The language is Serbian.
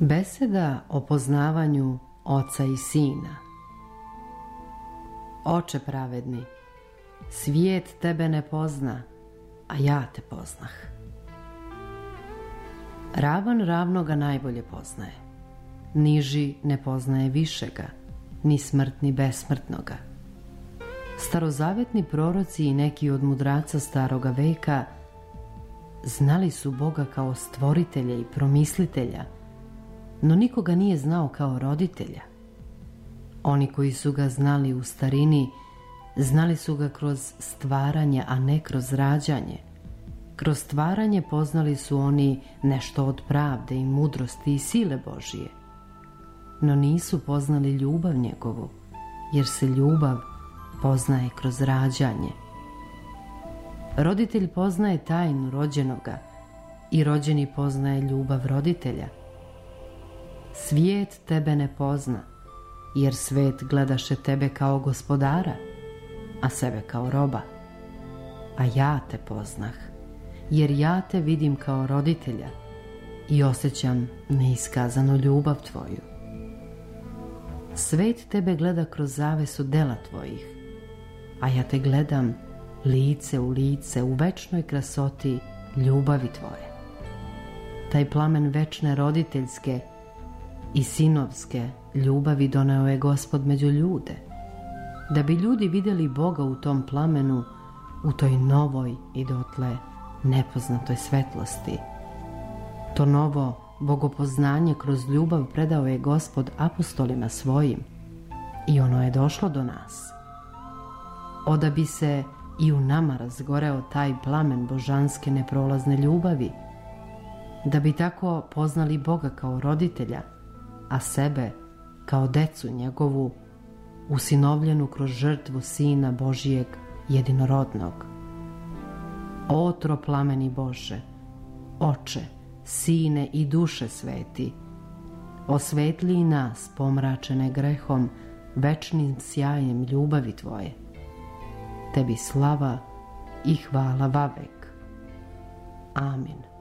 Beseda o poznavanju Oca i Sina. Oče pravedni, svijet tebe ne pozna, a ja te poznah. Ravan ravnoga najbolje poznaje, niži ne poznaje višega, ni smrt ni besmrtnoga. Starozavetni proroci i neki od mudraca staroga veka znali su Boga kao stvoritelja i promislitelja, no nikoga nije znao kao roditelja. Oni koji su ga znali u starini, znali su ga kroz stvaranje, a ne kroz rađanje. Kroz stvaranje poznali su oni nešto od pravde i mudrosti i sile Božije. No nisu poznali ljubav njegovu, jer se ljubav poznaje kroz rađanje. Roditelj poznaje tajnu rođenoga i rođeni poznaje ljubav roditelja. Svijet tebe ne pozna, jer svet gledaše tebe kao gospodara, a sebe kao roba. A ja te poznah, jer ja te vidim kao roditelja i osjećam neiskazanu ljubav tvoju. Svet tebe gleda kroz zavesu dela tvojih, a ja te gledam lice u lice u večnoj krasoti ljubavi tvoje. Taj plamen večne roditeljske i sinovske ljubavi doneo je Gospod među ljude, da bi ljudi vidjeli Boga u tom plamenu, u toj novoj i dotle nepoznatoj svetlosti. To novo bogopoznanje kroz ljubav predao je Gospod apostolima svojim i ono je došlo do nas. Oda bi se i u nama razgoreo taj plamen božanske neprolazne ljubavi, da bi tako poznali Boga kao roditelja, a sebe kao decu njegovu, usinovljenu kroz žrtvu Sina Božijeg jedinorodnog. O troplameni Bože, Oče, Sine i duše sveti, osvetli nas pomračene grehom večnim sjajem ljubavi Tvoje. Tebi slava i hvala vavek. Amin.